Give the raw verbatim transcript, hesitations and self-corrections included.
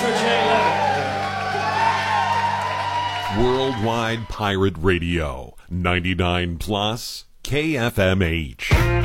for Jay Leno. Worldwide Pirate Radio, ninety-nine plus K F M H.